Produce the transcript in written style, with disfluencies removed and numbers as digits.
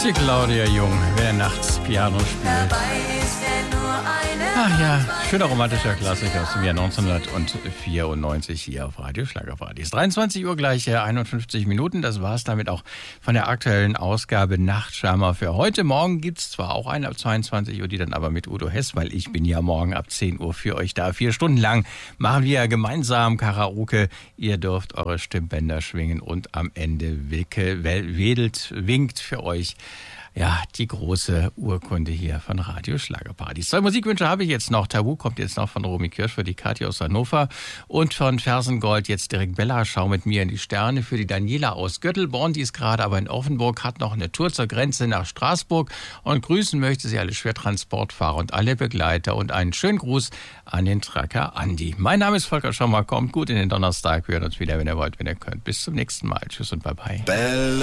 Die Claudia Jung, wer nachts Piano spielt. Ach ja, schöner romantischer Klassiker aus dem Jahr 1994 hier auf Radio Schlagerparadies. 23 Uhr gleich 51 Minuten. Das war es damit auch von der aktuellen Ausgabe Nachtschammer für heute. Morgen gibt es zwar auch eine ab 22 Uhr, die dann aber mit Udo Hess, weil ich bin ja morgen ab 10 Uhr für euch da. 4 Stunden lang machen wir gemeinsam Karaoke. Ihr dürft eure Stimmbänder schwingen und am Ende winkt für euch ja, die große Urkunde hier von Radio Schlagerparadies. 2 Musikwünsche habe ich jetzt noch. Tabu kommt jetzt noch von Romy Kirsch für die Kathi aus Hannover. Und von Fersengold jetzt direkt Bella, schau mit mir in die Sterne für die Daniela aus Göttelborn. Die ist gerade aber in Offenburg, hat noch eine Tour zur Grenze nach Straßburg und grüßen möchte sie alle Schwertransportfahrer und alle Begleiter und einen schönen Gruß an den Tracker Andi. Mein Name ist Volker Schommer. Kommt gut in den Donnerstag. Wir hören uns wieder, wenn ihr wollt, wenn ihr könnt. Bis zum nächsten Mal. Tschüss und bye bye.